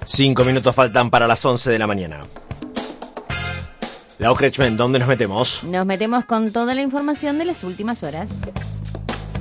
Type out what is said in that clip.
5 minutos faltan para las 11 de la mañana. Lau Kretschmann, ¿dónde nos metemos? Nos metemos con toda la información de las últimas horas.